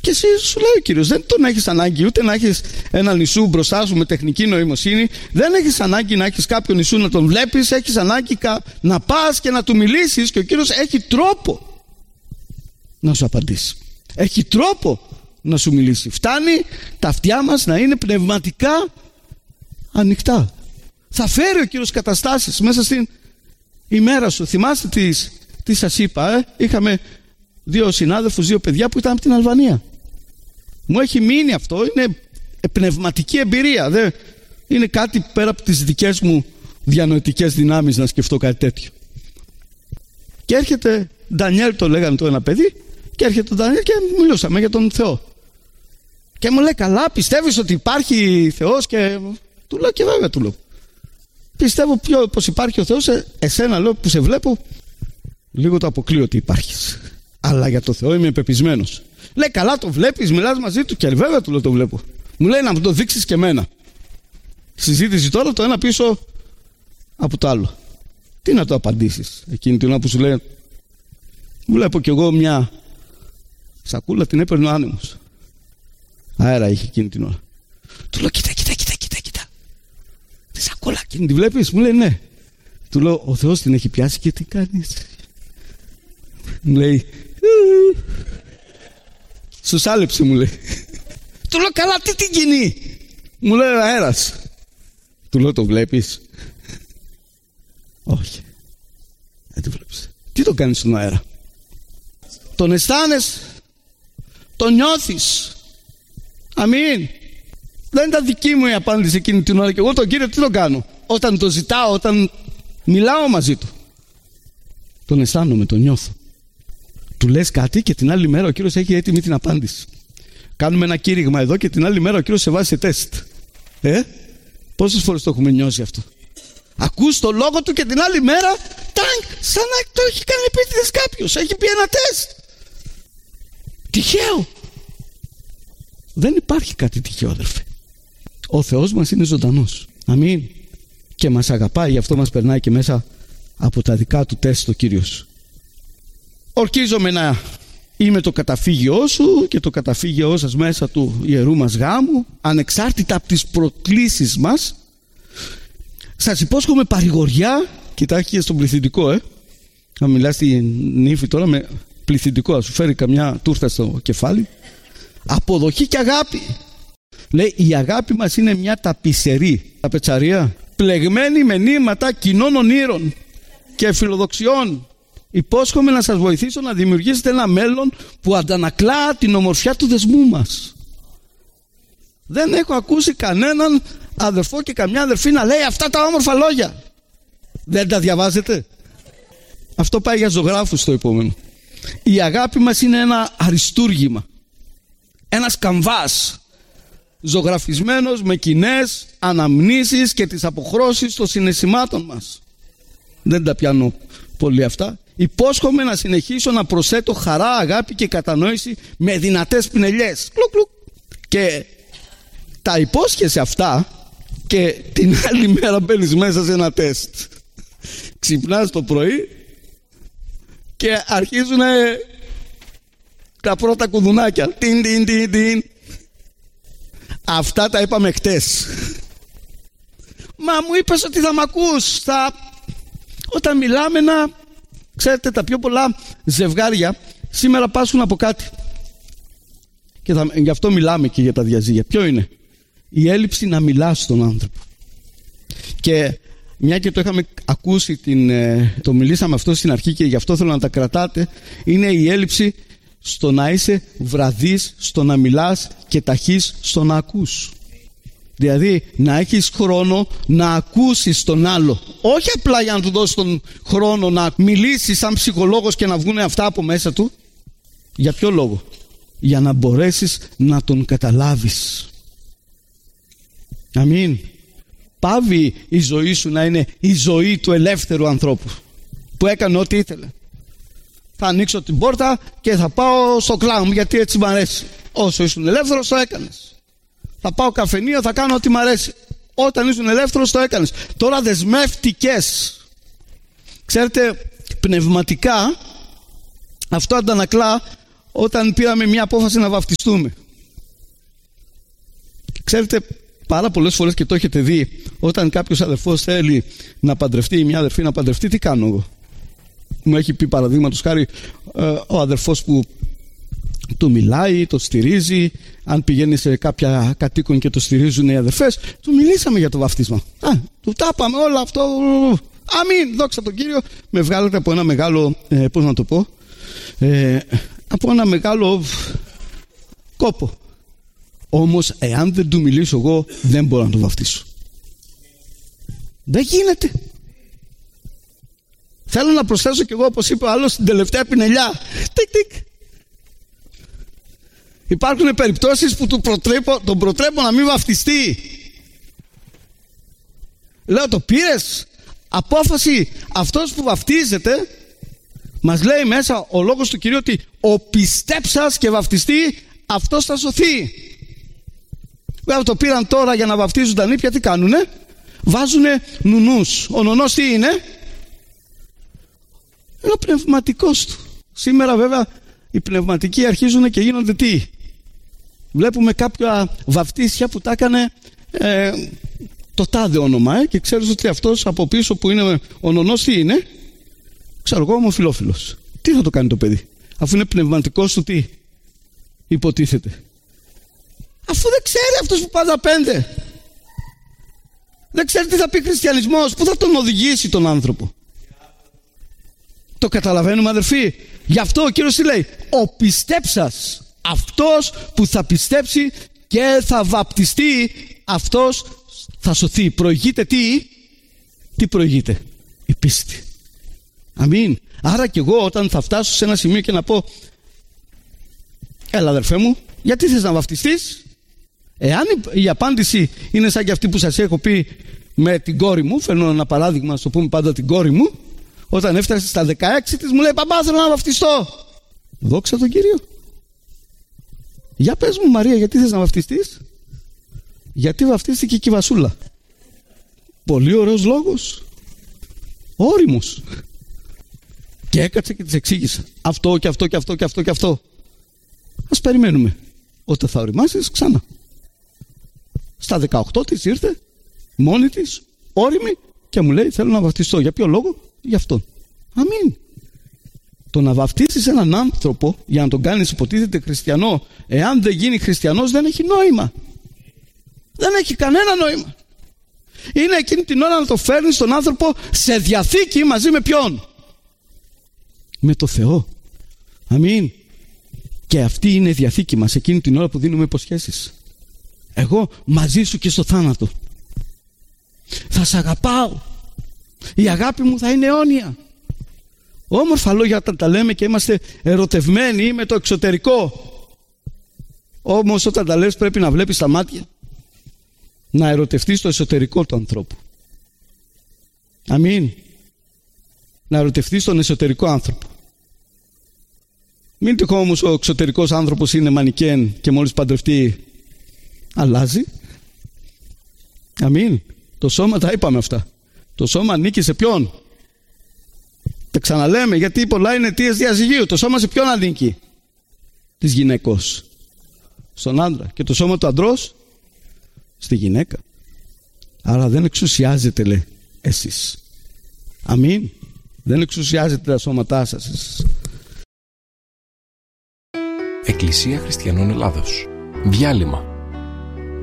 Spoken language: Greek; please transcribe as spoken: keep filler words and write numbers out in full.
Και εσύ σου λέει ο Κύριος, δεν τον έχεις ανάγκη ούτε να έχεις ένα νησού μπροστά σου με τεχνική νοημοσύνη, δεν έχεις ανάγκη να έχεις κάποιον νησού να τον βλέπεις, έχεις ανάγκη να πας και να του μιλήσεις, και ο Κύριος έχει τρόπο να σου απαντήσει. Έχει τρόπο να σου μιλήσει. Φτάνει τα αυτιά μας να είναι πνευματικά ανοιχτά. Θα φέρει ο Κύριος καταστάσεις μέσα στην ημέρα σου. Θυμάστε τις, τι σας είπα, ε? Είχαμε δύο συνάδελφους, δύο παιδιά που ήταν από την Αλβανία. Μου έχει μείνει αυτό, είναι πνευματική εμπειρία. Δεν είναι κάτι πέρα από τις δικές μου διανοητικές δυνάμεις να σκεφτώ κάτι τέτοιο. Και έρχεται Ντανιέλ, το λέγανε το ένα παιδί, και έρχεται ο Ντανιέλ και μιλούσαμε για τον Θεό. Και μου λέει, καλά, πιστεύεις ότι υπάρχει Θεός? Και του λέω, και βέβαια του λέω. Πιστεύω πιο, πως υπάρχει ο Θεός. Ε, εσένα λέω που σε βλέπω, λίγο το αποκλείω ότι υπάρχεις. Αλλά για το Θεό είμαι πεπισμένος. Λέει, καλά, το βλέπεις, μιλάς μαζί του? Και βέβαια του λέω, το βλέπω. Μου λέει, να μου το δείξεις και εμένα. Συζήτηση τώρα, το ένα πίσω από το άλλο. Τι να το απαντήσεις εκείνη την ώρα που σου λέει, βλέπω κι εγώ μια σακούλα, την έπαιρνε ο άνεμος. Αέρα είχε εκείνη την ώρα. Του λέω, κοίτα, κοίτα, κοίτα, κοίτα, κοίτα. Τη σακούλα εκείνη τη βλέπεις? Μου λέει, ναι. Του λέω, ο Θεός την έχει πιάσει και τι κάνεις? Μου λέει, σου σάλεψε, μου λέει. Του λέω, καλά, τι την κινεί? Μου λέει, ο αέρας. Του λέω, το βλέπεις? Όχι, δεν το βλέπεις. Τι το κάνεις στον αέρα? Τον αισθάνεσαι, τον νιώθεις. Αμήν. Δεν ήταν δική μου η απάντηση εκείνη την ώρα. Και εγώ τον Κύριο τι τον κάνω? Όταν το ζητάω, όταν μιλάω μαζί του, τον αισθάνομαι, τον νιώθω. Του λες κάτι και την άλλη μέρα ο Κύριος έχει έτοιμη την απάντηση. Κάνουμε ένα κήρυγμα εδώ και την άλλη μέρα ο Κύριος σε βάζει σε τεστ. Ε, πόσες φορές το έχουμε νιώσει αυτό? Ακούς το λόγο του και την άλλη μέρα, τάγκ, σαν να το έχει κάνει επίτηδες κάποιος. Έχει πει ένα τεστ. Τυχαίο. Δεν υπάρχει κάτι τυχαίο, αδερφέ. Ο Θεός μας είναι ζωντανός. Αμήν. Και μας αγαπάει, γι' αυτό μας περνάει και μέσα από τα δικά του τεστ ο Κύριος. Ορκίζομαι να είμαι το καταφύγιό σου και το καταφύγιό σας μέσα του ιερού μας γάμου, ανεξάρτητα από τις προκλήσεις μας. Σας υπόσχομαι παρηγοριά. Κοιτάξτε στον πληθυντικό, ε. Να μιλάς στην νύφη τώρα με πληθυντικό, να σου φέρει καμιά τούρτα στο κεφάλι. Αποδοχή και αγάπη. Λέει, η αγάπη μας είναι μια ταπεισερή ταπετσαρία, πλεγμένη με νήματα κοινών ονείρων και φιλοδοξιών. Υπόσχομαι να σας βοηθήσω να δημιουργήσετε ένα μέλλον που αντανακλά την ομορφιά του δεσμού μας. Δεν έχω ακούσει κανέναν αδερφό και καμιά αδερφή να λέει αυτά τα όμορφα λόγια. Δεν τα διαβάζετε? Αυτό πάει για ζωγράφους το επόμενο. Η αγάπη μας είναι ένα αριστούργημα, ένας καμβάς ζωγραφισμένος με κοινές αναμνήσεις και τις αποχρώσεις των συναισθημάτων μας. Δεν τα πιάνω πολύ αυτά. Υπόσχομαι να συνεχίσω να προσθέτω χαρά, αγάπη και κατανόηση με δυνατές πινελιές. Κλουκ, κλουκ. Και τα υπόσχεσαι αυτά και την άλλη μέρα μπαίνεις μέσα σε ένα τεστ. Ξυπνάς το πρωί και αρχίζουν τα πρώτα κουδουνάκια. Τιν, τιν, τιν, τιν. Αυτά τα είπαμε χτες. Μα μου είπες ότι θα μ' ακούς. Θα... Όταν μιλάμε να... Ξέρετε, τα πιο πολλά ζευγάρια σήμερα πάσχουν από κάτι. Και θα... γι' αυτό μιλάμε και για τα διαζύγια. Ποιο είναι? Η έλλειψη να μιλάς στον άνθρωπο. Και μια και το είχαμε ακούσει, την, το μιλήσαμε αυτό στην αρχή και γι' αυτό θέλω να τα κρατάτε, είναι η έλλειψη στο να είσαι βραδύς, στο να μιλάς και ταχύς στο να ακούς. Δηλαδή να έχεις χρόνο να ακούσεις τον άλλο. Όχι απλά για να του δώσεις τον χρόνο να μιλήσεις σαν ψυχολόγος και να βγουν αυτά από μέσα του. Για ποιο λόγο? Για να μπορέσεις να τον καταλάβεις. Αμήν. Πάβει η ζωή σου να είναι η ζωή του ελεύθερου ανθρώπου που έκανε ό,τι ήθελε. Θα ανοίξω την πόρτα και θα πάω στο κλαμπ γιατί έτσι μ' αρέσει. Όσο ήσουν ελεύθερος το έκανες. Θα πάω καφενείο, θα κάνω ό,τι μ' αρέσει. Όταν ήσουν ελεύθερος το έκανες. Τώρα δεσμεύτηκες. Ξέρετε, πνευματικά αυτό αντανακλά όταν πήραμε μια απόφαση να βαφτιστούμε. Ξέρετε, πάρα πολλές φορές, και το έχετε δει, όταν κάποιος αδερφός θέλει να παντρευτεί ή μια αδερφή να παντρευτεί, τι κάνω εγώ? Μου έχει πει παραδείγματος χάρη ο αδερφός που του μιλάει, το στηρίζει. Αν πηγαίνει σε κάποια κατοίκον και το στηρίζουν οι αδερφές, του μιλήσαμε για το βαφτίσμα. Α, του τα είπαμε όλα αυτό. Αμήν, δόξα τον Κύριο. Με βγάλετε από ένα μεγάλο, ε, πώς να το πω, ε, από ένα μεγάλο κόπο. Όμως εάν δεν του μιλήσω εγώ, δεν μπορώ να το βαφτίσω. Δεν γίνεται. Θέλω να προσθέσω κι εγώ, όπως είπε ο άλλος, την τελευταία πινελιά. Τικ τικ. Υπάρχουν περιπτώσεις που του προτρέπω, τον προτρέπω να μην βαφτιστεί. Λέω, το πήρες απόφαση? Αυτός που βαφτίζεται, μας λέει μέσα ο λόγος του Κυρίου ότι ο πιστέψας και βαφτιστεί, αυτός θα σωθεί. Βέβαια το πήραν τώρα για να βαφτίζουν τα νήπια, τι κάνουνε? Βάζουνε νουνούς. Ο νονός τι είναι? Είναι ο πνευματικός του. Σήμερα βέβαια οι πνευματικοί αρχίζουν και γίνονται τι? Βλέπουμε κάποια βαφτίσια που τα έκανε ε, το τάδε όνομα, ε, και ξέρεις ότι αυτός από πίσω που είναι ο νονός τι είναι? Ξέρω εγώ, ομοφυλόφιλος. Τι θα το κάνει το παιδί, αφού είναι πνευματικός του? Τι υποτίθεται? Αφού δεν ξέρει αυτός που πάντα πέντε, δεν ξέρει τι θα πει χριστιανισμός, πού θα τον οδηγήσει τον άνθρωπο? Το καταλαβαίνουμε, αδερφοί? Γι' αυτό ο Κύριος τι λέει? Ο πιστέψας, αυτός που θα πιστέψει και θα βαπτιστεί, αυτός θα σωθεί. Προηγείται τι? Τι προηγείται? Η πίστη. Αμήν. Άρα και εγώ όταν θα φτάσω σε ένα σημείο και να πω, έλα αδερφέ μου, γιατί θες να βαπτιστείς? Εάν η απάντηση είναι σαν και αυτή που σας έχω πει με την κόρη μου, φέρνω ένα παράδειγμα, στο πούμε πάντα την κόρη μου, όταν έφτασε στα δεκαέξι της μου λέει, παπά θέλω να βαφτιστώ. Δόξα τον Κύριο. Για πες μου Μαρία, γιατί θες να βαφτιστείς? Γιατί βαφτίστηκε και η Βασούλα. Πολύ ωραίος λόγος, όριμος. Και έκατσε και της εξήγησα αυτό και αυτό και αυτό και αυτό και αυτό. Ας περιμένουμε, όταν θα οριμάσεις ξανά. Στα δεκαοκτώ της ήρθε μόνη της, όριμη, και μου λέει θέλω να βαφτιστώ. Για ποιο λόγο? Γι' αυτό. Αμήν. Το να βαφτίσεις έναν άνθρωπο για να τον κάνεις υποτίθεται χριστιανό, εάν δεν γίνει χριστιανός, δεν έχει νόημα. Δεν έχει κανένα νόημα. Είναι εκείνη την ώρα να το φέρνεις τον άνθρωπο σε διαθήκη μαζί με ποιον? Με το Θεό. Αμήν. Και αυτή είναι η διαθήκη μας εκείνη την ώρα που δίνουμε υποσχέσεις. Εγώ μαζί σου και στο θάνατο. Θα σ' αγαπάω. Η αγάπη μου θα είναι αιώνια. Όμορφα λόγια όταν τα λέμε και είμαστε ερωτευμένοι με το εξωτερικό. Όμως όταν τα λες πρέπει να βλέπεις τα μάτια, να ερωτευτείς το εσωτερικό του ανθρώπου. Αμήν. Να ερωτευτείς τον εσωτερικό άνθρωπο. Μην τυχόν όμως ο εξωτερικός άνθρωπος είναι μανικέν και μόλις παντρευτεί αλλάζει. Αμήν. Το σώμα, τα είπαμε αυτά. Το σώμα ανήκει σε ποιον? Τα ξαναλέμε γιατί πολλά είναι αιτίες διαζυγίου. Το σώμα σε ποιον ανήκει? Της γυναικός. Στον άντρα. Και το σώμα του αντρός στη γυναίκα. Άρα δεν εξουσιάζεται, λέει, εσείς. Αμήν. Δεν εξουσιάζεται τα σώματά σας. Εκκλησία Χριστιανών Ελλάδος. Διάλειμμα.